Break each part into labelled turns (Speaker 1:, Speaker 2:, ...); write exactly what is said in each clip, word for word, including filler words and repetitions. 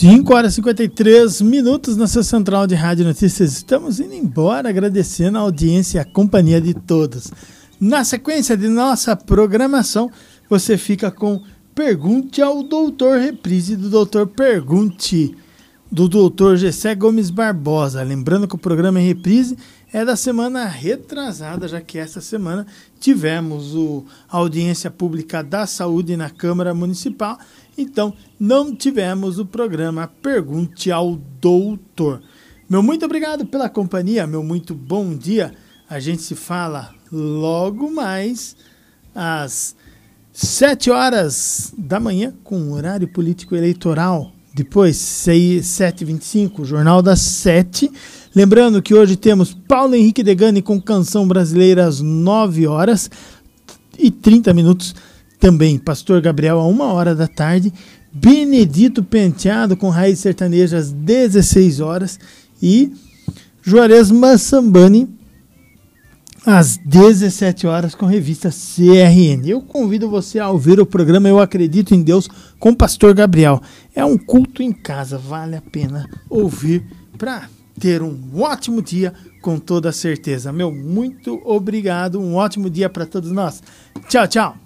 Speaker 1: cinco horas e cinquenta e três minutos na sua central de rádio notícias. Estamos indo embora, agradecendo a audiência e a companhia de todos. Na sequência de nossa programação, você fica com Pergunte ao Doutor, reprise do Doutor Pergunte, do doutor Gessé Gomes Barbosa. Lembrando que o programa em reprise é da semana retrasada, já que essa semana tivemos o, a audiência pública da saúde na Câmara Municipal. Então, não tivemos o programa Pergunte ao Doutor. Meu muito obrigado pela companhia, meu muito bom dia. A gente se fala logo mais às sete horas da manhã, com horário político eleitoral. Depois, sete e vinte e cinco, Jornal das sete. Lembrando que hoje temos Paulo Henrique Degani com Canção Brasileira às nove horas e trinta minutos. Também Pastor Gabriel a uma hora da tarde. Benedito Penteado com Raiz Sertaneja às dezesseis horas. E Juarez Massambani às dezessete horas com revista C R N. Eu convido você a ouvir o programa Eu Acredito em Deus com o Pastor Gabriel. É um culto em casa, vale a pena ouvir para ter um ótimo dia com toda certeza. Meu muito obrigado, um ótimo dia para todos nós. Tchau, tchau.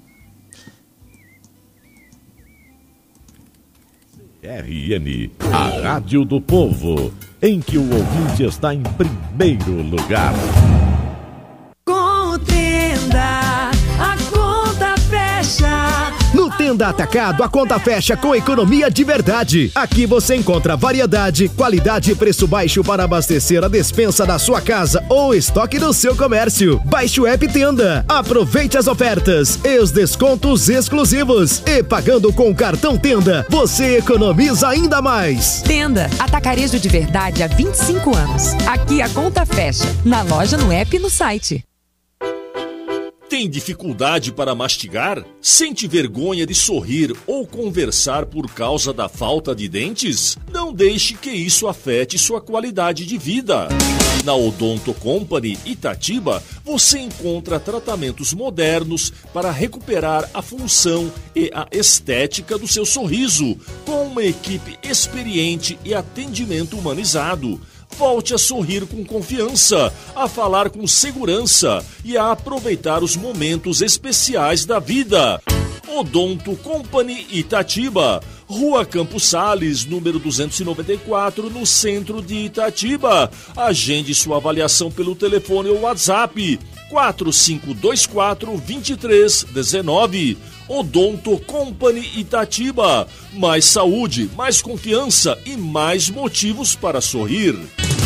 Speaker 2: C R N, a rádio do povo, em que o ouvinte está em primeiro lugar.
Speaker 3: Tenda, a conta fecha.
Speaker 4: No Tenda Atacado, a conta fecha com economia de verdade. Aqui você encontra variedade, qualidade e preço baixo para abastecer a despensa da sua casa ou estoque do seu comércio. Baixe o app Tenda. Aproveite as ofertas e os descontos exclusivos. E pagando com o cartão Tenda, você economiza ainda mais.
Speaker 3: Tenda, atacarejo de verdade há vinte e cinco anos. Aqui a conta fecha. Na loja, no app e no site.
Speaker 5: Tem dificuldade para mastigar? Sente vergonha de sorrir ou conversar por causa da falta de dentes? Não deixe que isso afete sua qualidade de vida. Na Odonto Company Itatiba, você encontra tratamentos modernos para recuperar a função e a estética do seu sorriso, com uma equipe experiente e atendimento humanizado. Volte a sorrir com confiança, a falar com segurança e a aproveitar os momentos especiais da vida. Odonto Company Itatiba, Rua Campos Sales, número duzentos e noventa e quatro, no centro de Itatiba. Agende sua avaliação pelo telefone ou WhatsApp quatro cinco dois quatro, dois três um nove. Odonto Company Itatiba. Mais saúde, mais confiança e mais motivos para sorrir.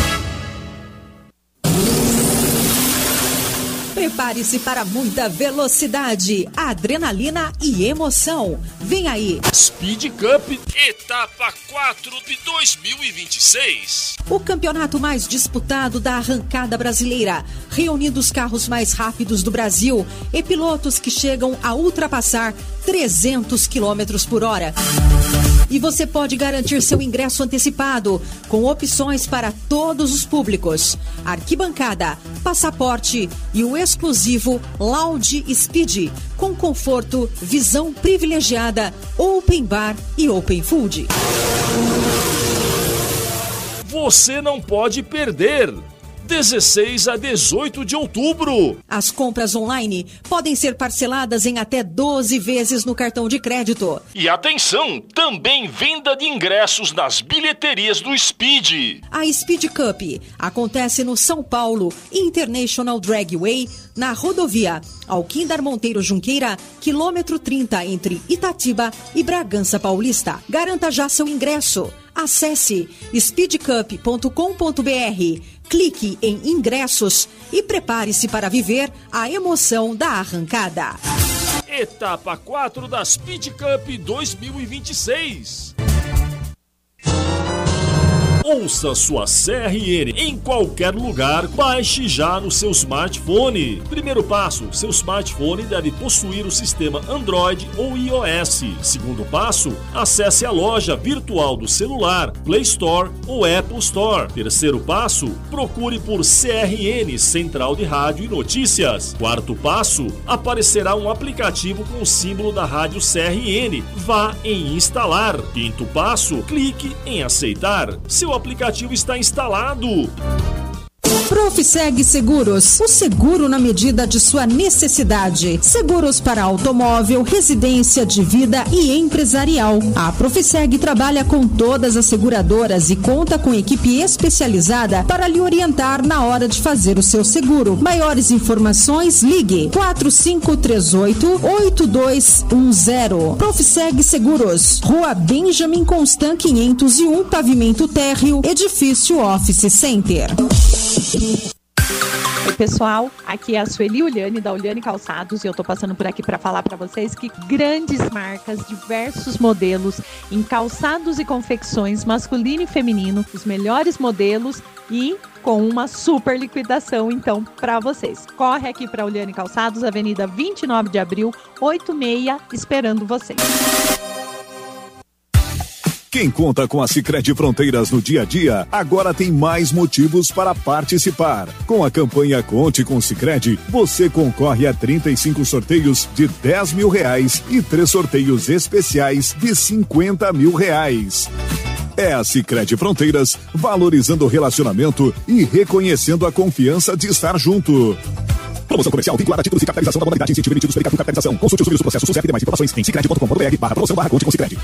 Speaker 6: Prepare-se para muita velocidade, adrenalina e emoção. Vem aí!
Speaker 5: Speed Cup Etapa quatro de dois mil e vinte e seis.
Speaker 6: O campeonato mais disputado da arrancada brasileira, reunindo os carros mais rápidos do Brasil e pilotos que chegam a ultrapassar trezentos quilômetros por hora. E você pode garantir seu ingresso antecipado, com opções para todos os públicos: arquibancada, passaporte e o exclusivo Lounge Speed, com conforto, visão privilegiada, open bar e open food.
Speaker 5: Você não pode perder! dezesseis a dezoito de outubro.
Speaker 6: As compras online podem ser parceladas em até doze vezes no cartão de crédito.
Speaker 5: E atenção, também venda de ingressos nas bilheterias do Speed.
Speaker 6: A Speed Cup acontece no São Paulo International Dragway, na rodovia Alquindar Monteiro Junqueira, quilômetro trinta, entre Itatiba e Bragança Paulista. Garanta já seu ingresso. Acesse speed cup ponto com ponto b r, clique em ingressos e prepare-se para viver a emoção da arrancada.
Speaker 5: Etapa quatro da Speed Cup dois mil e vinte e seis. Ouça sua C R N em qualquer lugar, baixe já no seu smartphone. Primeiro passo, seu smartphone deve possuir o sistema Android ou iOS. Segundo passo, acesse a loja virtual do celular, Play Store ou Apple Store. Terceiro passo, procure por C R N, Central de Rádio e Notícias. Quarto passo, aparecerá um aplicativo com o símbolo da rádio C R N. Vá em instalar. Quinto passo, clique em aceitar. Seu aplicativo está instalado.
Speaker 6: Profseg Seguros, o seguro na medida de sua necessidade. Seguros para automóvel, residência, de vida e empresarial. A Profseg trabalha com todas as seguradoras e conta com equipe especializada para lhe orientar na hora de fazer o seu seguro. Maiores informações, ligue quatro cinco três oito, oito dois um zero. Profseg Seguros, Rua Benjamin Constant quinhentos e um, Pavimento Térreo, Edifício Office Center.
Speaker 7: Oi pessoal, aqui é a Sueli Uliane da Uliane Calçados e eu tô passando por aqui para falar para vocês que grandes marcas, diversos modelos em calçados e confecções masculino e feminino, os melhores modelos e com uma super liquidação então para vocês. Corre aqui para Uliane Calçados, Avenida vinte e nove de abril, oitenta e seis, esperando vocês.
Speaker 8: Quem conta com a Sicredi Fronteiras no dia a dia, agora tem mais motivos para participar. Com a campanha Conte com Sicredi, você concorre a trinta e cinco sorteios de dez mil reais e três sorteios especiais de cinquenta mil reais. É a Sicredi Fronteiras, valorizando o relacionamento e reconhecendo a confiança de estar junto. Promoção comercial vinculada a títulos e capitalização da modalidade incentivo emitidos pela Capitalização. Consulte os números do processo S U S E P e demais informações em sicredi ponto com ponto br barra promoção barra Conte com Sicredi.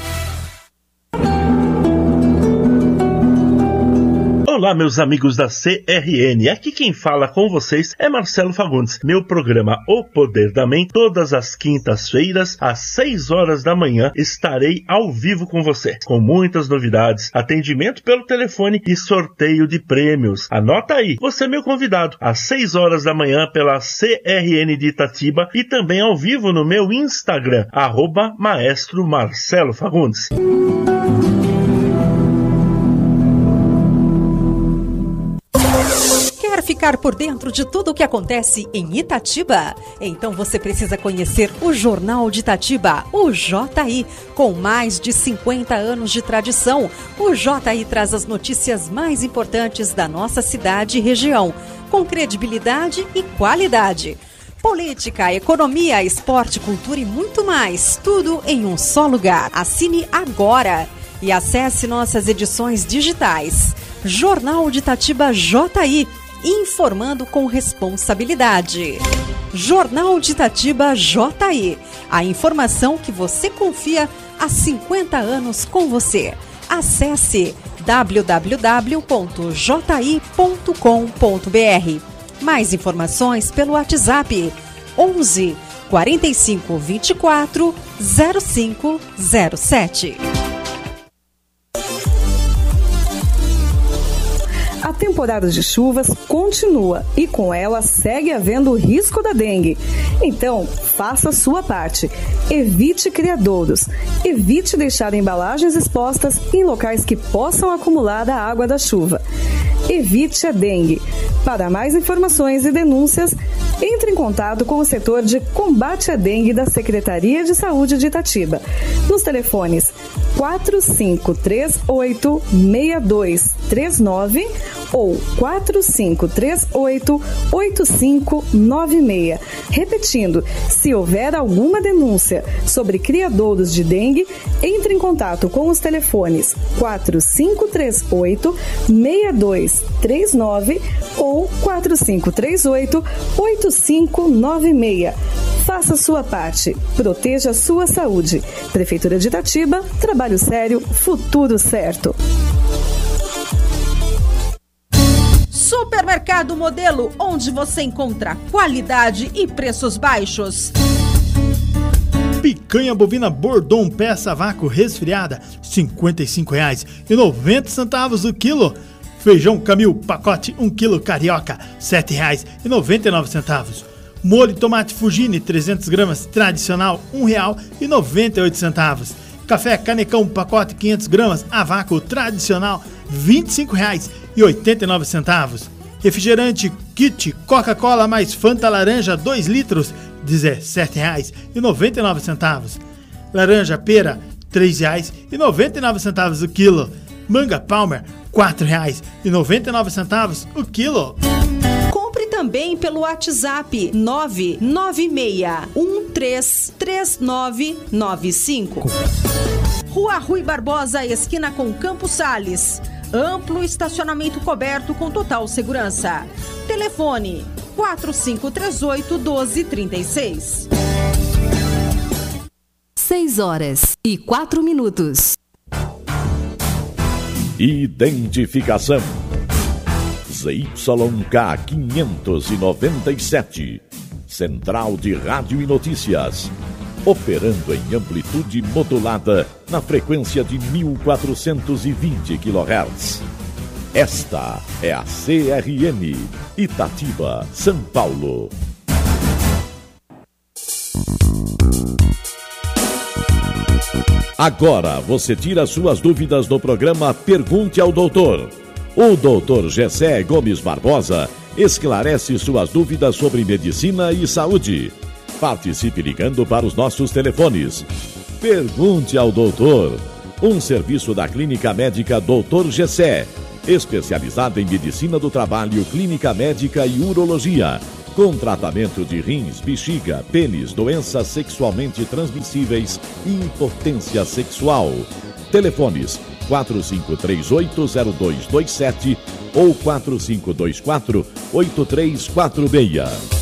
Speaker 9: Olá, meus amigos da C R N, aqui quem fala com vocês é Marcelo Fagundes. Meu programa O Poder da Mente, todas as quintas-feiras, às seis horas da manhã, estarei ao vivo com você, com muitas novidades, atendimento pelo telefone e sorteio de prêmios. Anota aí, você é meu convidado, às seis horas da manhã pela C R N de Itatiba e também ao vivo no meu Instagram, arroba Maestro Marcelo Fagundes.
Speaker 6: Quer ficar por dentro de tudo o que acontece em Itatiba? Então você precisa conhecer o Jornal de Itatiba, o J I. Com mais de cinquenta anos de tradição, o J I traz as notícias mais importantes da nossa cidade e região, com credibilidade e qualidade. Política, economia, esporte, cultura e muito mais, tudo em um só lugar. Assine agora e acesse nossas edições digitais. Jornal de Itatiba J I, informando com responsabilidade. Jornal de Itatiba J I, a informação que você confia há cinquenta anos com você. Acesse w w w ponto j i ponto com ponto b r. Mais informações pelo WhatsApp onze, quarenta e cinco, vinte e quatro, zero cinco zero sete.
Speaker 10: A temporada de chuvas continua e com ela segue havendo o risco da dengue. Então, faça a sua parte. Evite criadouros. Evite deixar embalagens expostas em locais que possam acumular a água da chuva. Evite a dengue. Para mais informações e denúncias, entre em contato com o setor de combate à dengue da Secretaria de Saúde de Itatiba, nos telefones quatro cinco três oito, seis dois três nove ou quatro cinco três oito, oito cinco nove seis. Repetindo, se houver alguma denúncia sobre criadouros de dengue, entre em contato com os telefones quatro cinco três oito, seis dois três nove ou quatro cinco três oito, oito cinco nove seis. Faça sua parte. Proteja a sua saúde. Prefeitura de Itatiba, trabalho sério, futuro certo.
Speaker 6: Supermercado Modelo, onde você encontra qualidade e preços baixos.
Speaker 1: Picanha bovina Bordon peça a vácuo resfriada, cinquenta e cinco reais e noventa centavos o quilo. Feijão Camil pacote um quilo carioca, sete reais e noventa e nove centavos. Molho tomate Fugini trezentas gramas tradicional, um real e noventa e oito centavos. Café Canecão pacote quinhentas gramas a vácuo tradicional, vinte e cinco reais e oitenta e nove centavos. Refrigerante Kit Coca-Cola mais Fanta Laranja dois litros, dezessete reais e noventa e nove centavos. Laranja Pera, três reais e noventa e nove centavos o quilo. Manga Palmer, quatro reais e noventa e nove centavos o quilo.
Speaker 6: Compre também pelo WhatsApp nove nove seis um três três nove nove cinco. Rua Rui Barbosa, esquina com Campos Sales. Amplo estacionamento coberto com total segurança. Telefone quatro cinco três oito, um dois três seis.
Speaker 3: seis horas e quatro minutos.
Speaker 2: Identificação Z Y K quinhentos e noventa e sete, Central de Rádio e Notícias, operando em amplitude modulada na frequência de mil quatrocentos e vinte quilohertz. Esta é a C R N, Itatiba, São Paulo. Agora você tira suas dúvidas no programa Pergunte ao Doutor. O doutor Gessé Gomes Barbosa esclarece suas dúvidas sobre medicina e saúde. Participe ligando para os nossos telefones. Pergunte ao Doutor. Um serviço da Clínica Médica doutor Gessé, especializada em medicina do trabalho, clínica médica e urologia, com tratamento de rins, bexiga, pênis, doenças sexualmente transmissíveis e impotência sexual. Telefones quatro cinco três oito, zero dois dois sete ou quatro cinco dois quatro, oito três quatro seis.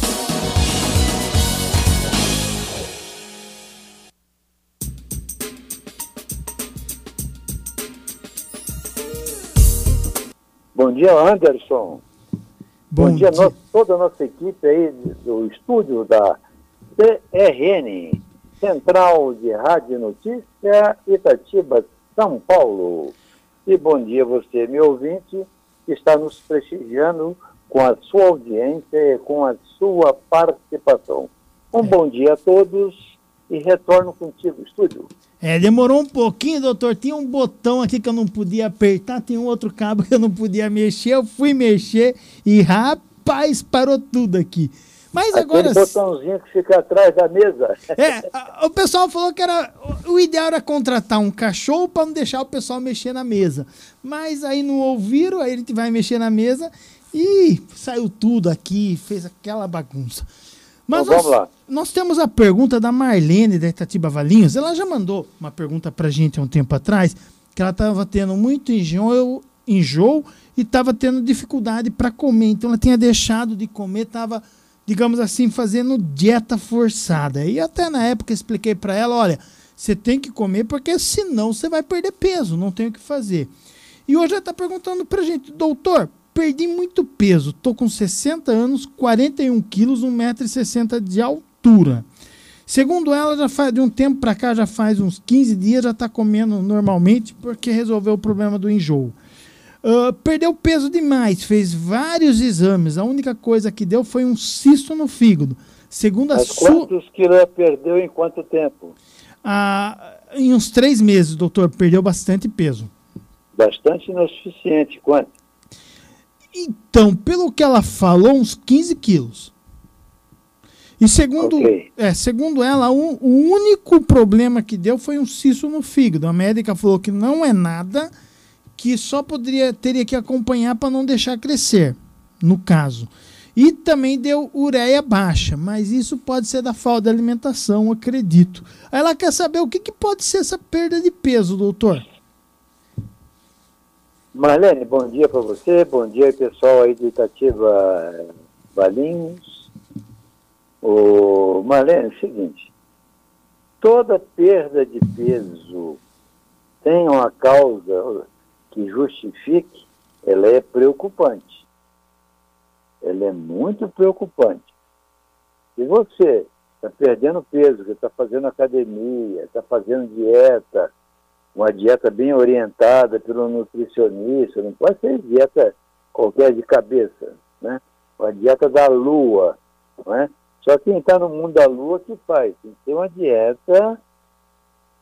Speaker 11: Bom dia, Anderson.
Speaker 1: Bom,
Speaker 11: Bom dia,
Speaker 1: dia.
Speaker 11: No, toda a nossa equipe aí do estúdio da C R N, Central de Rádio Notícia, Itatiba, São Paulo. E bom dia você, meu ouvinte, que está nos prestigiando com a sua audiência e com a sua participação. Um bom dia a todos e retorno contigo, estúdio.
Speaker 1: É, demorou um pouquinho, doutor. Tinha um botão aqui que eu não podia apertar, tem um outro cabo que eu não podia mexer. Eu fui mexer e, rapaz, parou tudo aqui. Mas
Speaker 11: Aquele
Speaker 1: agora...
Speaker 11: botãozinho que fica atrás da mesa.
Speaker 1: É, a, o pessoal falou que era o ideal era contratar um cachorro para não deixar o pessoal mexer na mesa. Mas aí não ouviram, aí a gente vai mexer na mesa e saiu tudo aqui, fez aquela bagunça. Mas
Speaker 11: então, vamos
Speaker 1: nós,
Speaker 11: lá.
Speaker 1: nós temos a pergunta da Marlene, da Itatiba Valinhos. Ela já mandou uma pergunta pra gente há um tempo atrás, que ela estava tendo muito enjoo, enjoo e estava tendo dificuldade para comer. Então ela tinha deixado de comer, estava, digamos assim, fazendo dieta forçada. E até na época eu expliquei para ela, olha, você tem que comer porque senão você vai perder peso, não tem o que fazer. E hoje ela está perguntando pra gente, doutor, perdi muito peso, tô com sessenta anos, quarenta e um quilos, um metro e sessenta de altura. Segundo ela, já faz, de um tempo para cá, já faz uns quinze dias, já está comendo normalmente porque resolveu o problema do enjoo. Uh, perdeu peso demais, fez vários exames, a única coisa que deu foi um cisto no fígado. Segundo a
Speaker 11: Mas
Speaker 1: sua...
Speaker 11: quantos quilos perdeu em quanto tempo?
Speaker 1: Ah, em uns três meses, doutor, perdeu bastante peso.
Speaker 11: Bastante não é suficiente, quanto?
Speaker 1: Então, pelo que ela falou, uns quinze quilos. E segundo,
Speaker 11: okay.
Speaker 1: é, segundo ela, o, o único problema que deu foi um cisto no fígado. A médica falou que não é nada, que só poderia, teria que acompanhar para não deixar crescer, no caso. E também deu ureia baixa, mas isso pode ser da falta de alimentação, acredito. Aí ela quer saber o que, que pode ser essa perda de peso, doutor.
Speaker 11: Marlene, bom dia para você, bom dia pessoal aí do Itatiba Valinhos. Ô, Marlene, é o seguinte, toda perda de peso tem uma causa que justifique, ela é preocupante. Ela é muito preocupante. Se você está perdendo peso, que está fazendo academia, está fazendo dieta, uma dieta bem orientada pelo nutricionista, não pode ser dieta qualquer de cabeça, né? Uma dieta da lua, não é? Só quem está no mundo da lua que faz, tem que ter uma dieta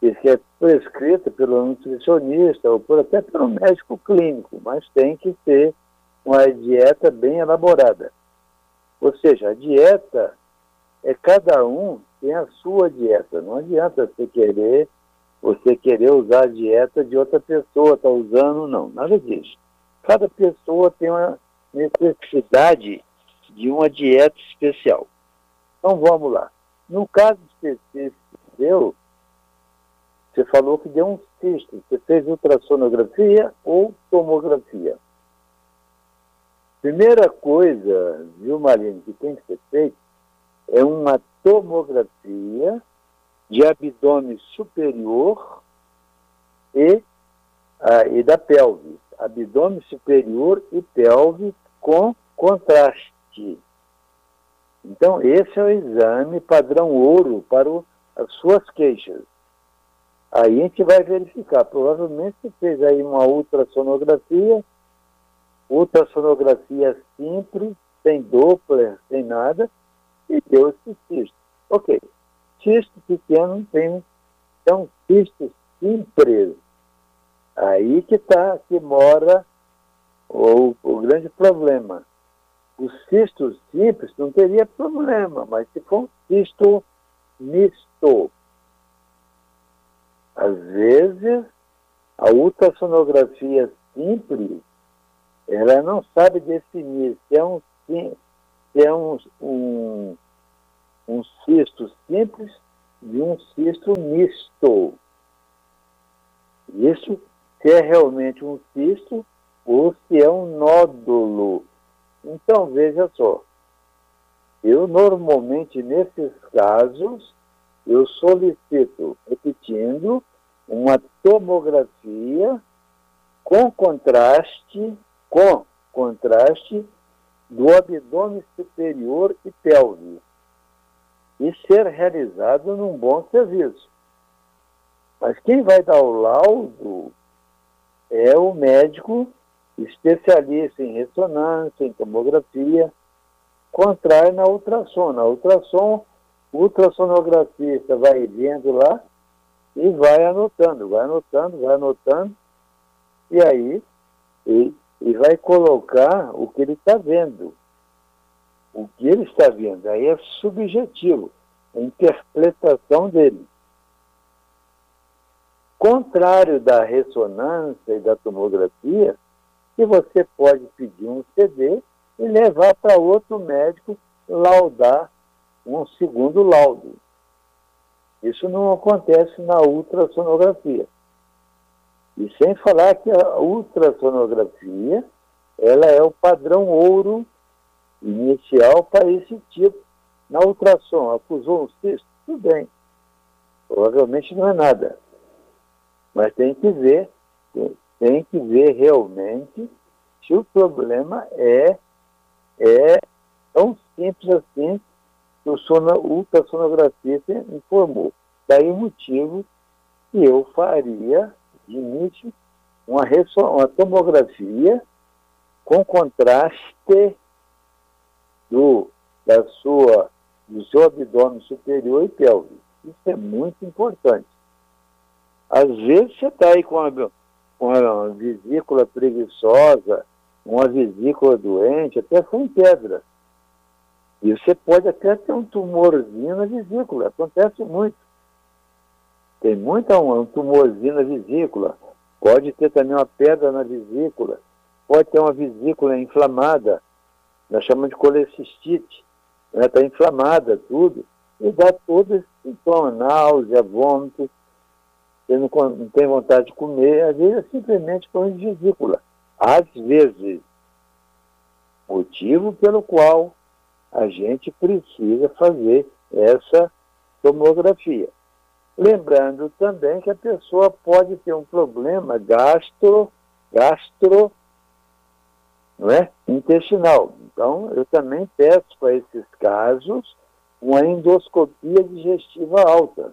Speaker 11: que é prescrita pelo nutricionista ou por, até pelo médico clínico, mas tem que ter uma dieta bem elaborada. Ou seja, a dieta é cada um tem a sua dieta. Não adianta você querer, você querer usar a dieta de outra pessoa, está usando, não, nada disso. Cada pessoa tem uma necessidade de uma dieta especial. Então vamos lá. No caso específico seu, você falou que deu um cisto. Você fez ultrassonografia ou tomografia? Primeira coisa, viu, Marlene, que tem que ser feita é uma tomografia de abdômen superior e, ah, e da pelve. Abdômen superior e pelve com contraste. Então, esse é o exame padrão ouro para o, as suas queixas. Aí a gente vai verificar. Provavelmente você fez aí uma ultrassonografia, ultrassonografia simples, sem Doppler, sem nada, e deu esse cisto. Ok. Cisto pequeno não tem, então cisto simples. Aí que tá, que mora o, o grande problema. O cisto simples não teria problema, mas se for um cisto misto, às vezes a ultrassonografia simples, ela não sabe definir se é um, se é um, um, um cisto simples de um cisto misto. Isso se é realmente um cisto ou se é um nódulo. Então, veja só, eu normalmente, nesses casos, eu solicito, repetindo, uma tomografia com contraste, com contraste do abdômen superior e pelve, e ser realizado num bom serviço. Mas quem vai dar o laudo é o médico especialista em ressonância, em tomografia, contrário na ultrassom. Na ultrassom, o ultrassonografista vai vendo lá e vai anotando, vai anotando, vai anotando, e aí e, e vai colocar o que ele está vendo. O que ele está vendo, aí é subjetivo, a interpretação dele. Contrário da ressonância e da tomografia, que você pode pedir um C D e levar para outro médico laudar um segundo laudo. Isso não acontece na ultrassonografia. E sem falar que a ultrassonografia, ela é o padrão ouro inicial para esse tipo. Na ultrassom, acusou um cisto? Tudo bem. Provavelmente não é nada. Mas tem que ver, tem, tem que ver realmente se o problema é, é tão simples assim que o sono, ultrassonografista informou. Daí o motivo que eu faria, de início, uma, uma tomografia com contraste do, da sua, do seu abdômen superior e pelve. Isso é muito importante. Às vezes você está aí com uma, uma vesícula preguiçosa, uma vesícula doente, até sem pedra. E você pode até ter um tumorzinho na vesícula. Acontece muito. Tem muita um, um tumorzinho na vesícula. Pode ter também uma pedra na vesícula. Pode ter uma vesícula inflamada. Nós chamamos de colecistite. Está, né? Inflamada, tudo. E dá todo esse sintoma. Náusea, vômito. Você não, não tem vontade de comer. Às vezes é simplesmente problema de vesícula. Às vezes. Motivo pelo qual a gente precisa fazer essa tomografia. Lembrando também que a pessoa pode ter um problema gastro, gastro, não é? Intestinal. Então, eu também peço para esses casos uma endoscopia digestiva alta.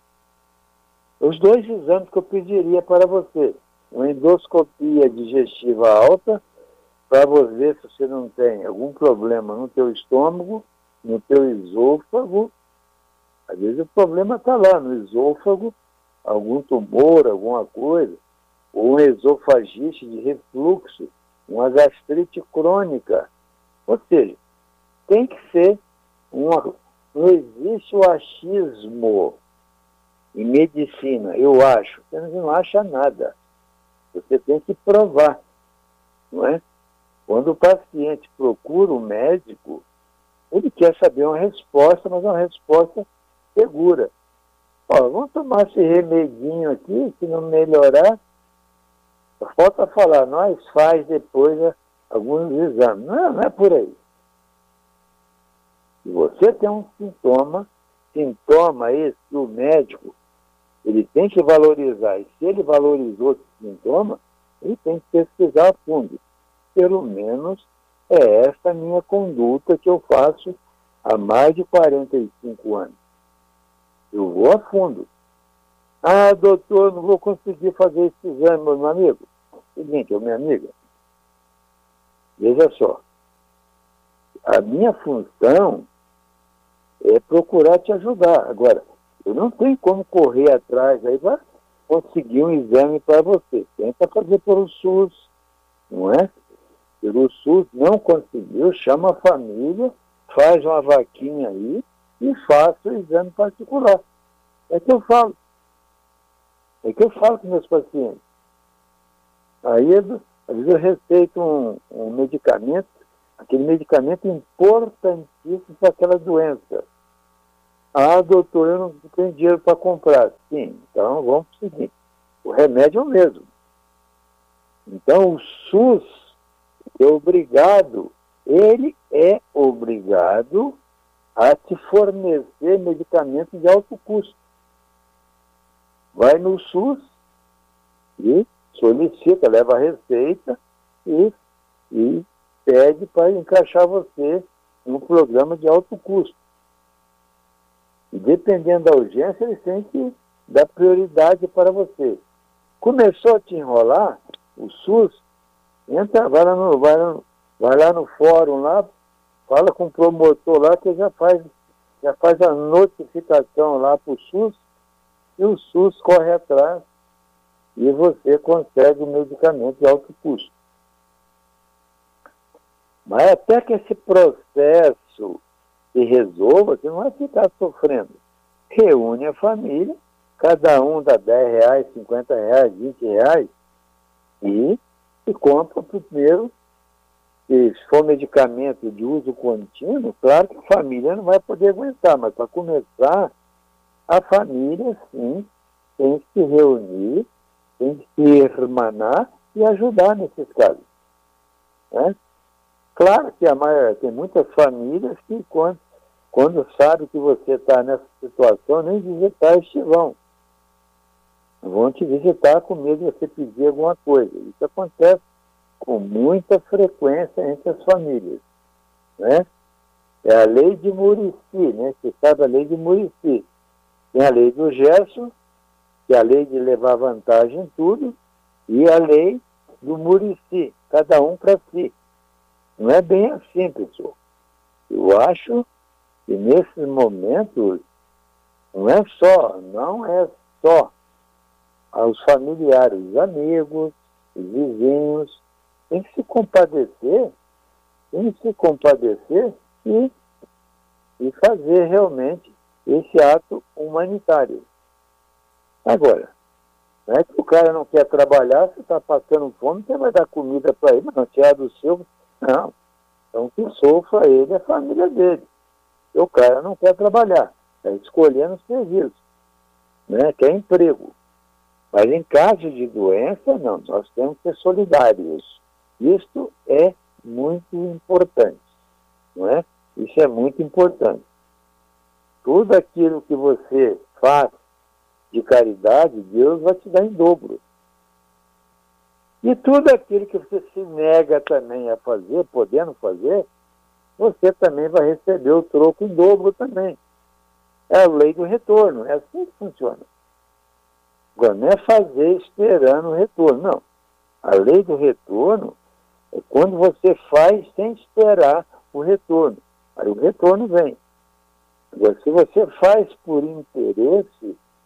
Speaker 11: Os dois exames que eu pediria para você, uma endoscopia digestiva alta, para você ver se você não tem algum problema no teu estômago, no teu esôfago. Às vezes o problema está lá no esôfago, algum tumor, alguma coisa, ou um esofagite de refluxo, uma gastrite crônica. Ou seja, tem que ser uma... Não existe o achismo em medicina, eu acho. Você não acha nada. Você tem que provar, não é? Quando o paciente procura o médico, ele quer saber uma resposta, mas uma resposta segura. Ó, vamos tomar esse remedinho aqui, se não melhorar, falta falar, nós faz depois né, alguns exames. Não, não é por aí. Se você tem um sintoma, sintoma esse que o médico, ele tem que valorizar. E se ele valorizou esse sintoma, ele tem que pesquisar a fundo. Pelo menos é essa a minha conduta que eu faço há mais de quarenta e cinco anos. Eu vou a fundo. Ah, doutor, não vou conseguir fazer esse exame, meu amigo. Seguinte, minha amiga, veja só, a minha função é procurar te ajudar. Agora, eu não tenho como correr atrás aí para conseguir um exame para você. Tenta fazer pelo SUS, não é? Pelo SUS não conseguiu, chama a família, faz uma vaquinha aí e faça o exame particular. É que eu falo. É que eu falo com meus pacientes. Aí, às vezes eu receito um, um medicamento, aquele medicamento importantíssimo para aquela doença. Ah, doutor, eu não tenho dinheiro para comprar. Sim, então vamos para o seguinte, o remédio é o mesmo. Então o SUS é obrigado, ele é obrigado a te fornecer medicamentos de alto custo. Vai no SUS e solicita, leva a receita e, e pede para encaixar você num programa de alto custo. E dependendo da urgência, eles têm que dar prioridade para você. Começou a te enrolar, o SUS, entra, vai lá no, vai lá no, vai lá no fórum lá, fala com o promotor lá que já faz, já faz a notificação lá para o SUS e o SUS corre atrás e você consegue o medicamento de alto custo. Mas até que esse processo se resolva, você não vai ficar sofrendo. Reúne a família, cada um dá dez reais, cinquenta reais, vinte reais e, e compra primeiro. Se for medicamento de uso contínuo, claro que a família não vai poder aguentar, mas para começar, a família sim tem que se reunir, tem que se irmanar e ajudar nesses casos. Né? Claro que a maioria, tem muitas famílias que quando, quando sabe que você está nessa situação, nem visitar este vão. Vão te visitar com medo de você pedir alguma coisa. Isso acontece com muita frequência entre as famílias. Né? É a lei de Muricy, né? Você sabe a lei de Muricy. Tem a lei do Gerson, que é a lei de levar vantagem em tudo, e a lei do Muricy, cada um para si. Não é bem assim, pessoal. Eu acho que nesses momentos não é só, não é só aos familiares, os amigos, os vizinhos, tem que se compadecer, tem que se compadecer e, e fazer realmente esse ato humanitário. Agora, não é que o cara não quer trabalhar, você está passando fome, você vai dar comida para ele, mas não tirar do seu. Não. Então, que sofra ele e a família dele. E o cara não quer trabalhar, está escolhendo o serviço, né? Quer emprego. Mas em caso de doença, não, nós temos que ser solidários. Isto é muito importante, não é? Isso é muito importante. Tudo aquilo que você faz de caridade, Deus vai te dar em dobro. E tudo aquilo que você se nega também a fazer, podendo fazer, você também vai receber o troco em dobro também. É a lei do retorno, é assim que funciona. Agora, não é fazer esperando o retorno, não. A lei do retorno é quando você faz sem esperar o retorno. Aí o retorno vem. Agora, se você faz por interesse,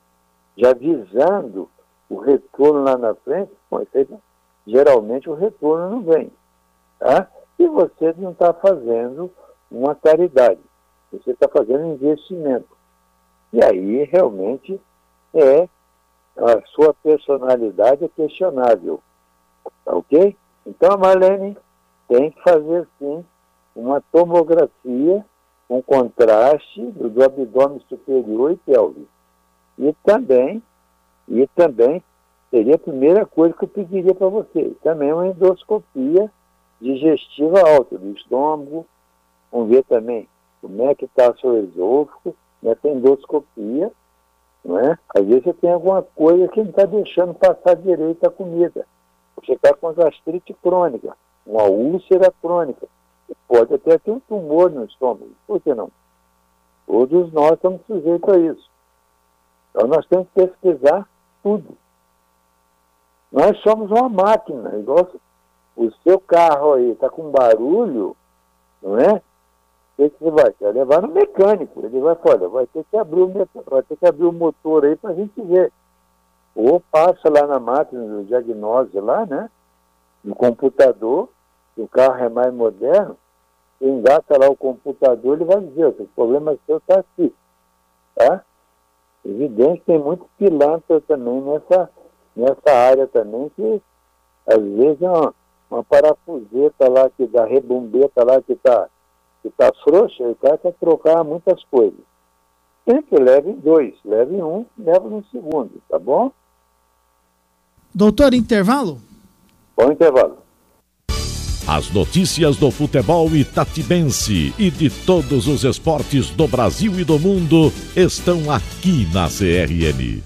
Speaker 11: já visando o retorno lá na frente, bom, geralmente o retorno não vem. Tá? E você não está fazendo uma caridade, você está fazendo um investimento. E aí realmente é a sua personalidade é questionável. Tá ok? Então a Marlene tem que fazer sim uma tomografia com contraste do, do abdômen superior e pélvico. E também, e também seria a primeira coisa que eu pediria para você. Também uma endoscopia digestiva alta do estômago. Vamos ver também como é que está seu esôfago, nessa endoscopia, não é? Às vezes você tem alguma coisa que não está deixando passar direito a comida. Você está com gastrite crônica, uma úlcera crônica. Pode até ter um tumor no estômago. Por que não? Todos nós estamos sujeitos a isso. Então nós temos que pesquisar tudo. Nós somos uma máquina, igual o seu carro aí está com barulho, não é? O que você vai? Você vai levar no mecânico. Ele vai falar, vai ter que abrir o motor, vai ter que abrir o motor aí para a gente ver. Ou passa lá na máquina do diagnóstico lá, né? No computador, se o carro é mais moderno, você engata lá o computador, ele vai dizer, o problema seu está aqui. Tá? Evidente que tem muito pilantra também nessa, nessa área também, que às vezes é uma, uma parafuseta lá, que da rebombeta lá que está que tá frouxa, e o cara quer trocar muitas coisas. Sempre leve dois, leve um, leve no segundo, tá bom?
Speaker 1: Doutor, intervalo?
Speaker 11: Bom intervalo.
Speaker 2: As notícias do futebol itatibense e de todos os esportes do Brasil e do mundo estão aqui na C R N.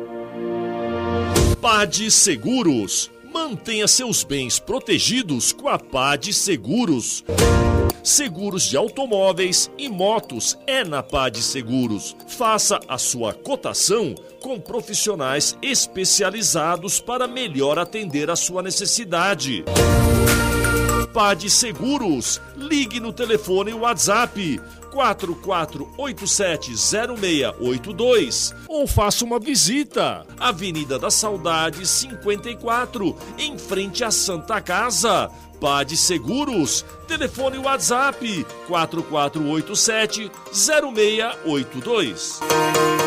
Speaker 5: Pade Seguros. Mantenha seus bens protegidos com a Pade Seguros. Seguros de automóveis e motos é na Pade Seguros. Faça a sua cotação com profissionais especializados para melhor atender a sua necessidade. Pade Seguros. Ligue no telefone WhatsApp quatro quatro oito sete zero seis oito dois ou faça uma visita. Avenida da Saudade cinquenta e quatro, em frente à Santa Casa. Pade Seguros. Telefone WhatsApp quatro quatro oito sete zero seis oito dois.